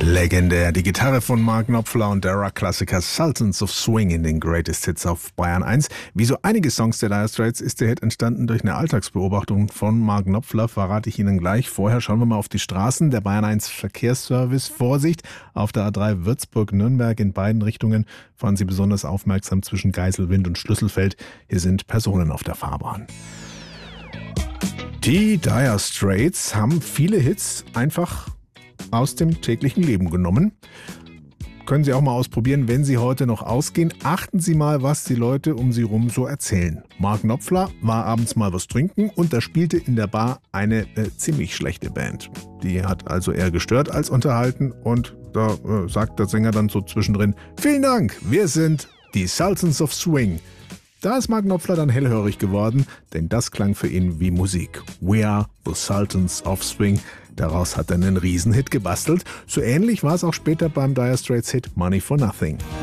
Legendär, die Gitarre von Mark Knopfler und der Rock-Klassiker Sultans of Swing in den Greatest Hits auf Bayern 1. Wie so einige Songs der Dire Straits ist der Hit entstanden durch eine Alltagsbeobachtung von Mark Knopfler, verrate ich Ihnen gleich. Vorher schauen wir mal auf die Straßen. Der Bayern 1 Verkehrsservice. Vorsicht, auf der A3 Würzburg-Nürnberg in beiden Richtungen fahren Sie besonders aufmerksam zwischen Geiselwind und Schlüsselfeld. Hier sind Personen auf der Fahrbahn. Die Dire Straits haben viele Hits einfach aus dem täglichen Leben genommen. Können Sie auch mal ausprobieren, wenn Sie heute noch ausgehen. Achten Sie mal, was die Leute um Sie rum so erzählen. Mark Knopfler war abends mal was trinken und da spielte in der Bar eine ziemlich schlechte Band. Die hat also eher gestört als unterhalten und da sagt der Sänger dann so zwischendrin: Vielen Dank, wir sind die Sultans of Swing. Da ist Mark Knopfler dann hellhörig geworden, denn das klang für ihn wie Musik. We are the Sultans of Swing. Daraus hat er einen Riesenhit gebastelt. So ähnlich war es auch später beim Dire Straits Hit Money for Nothing.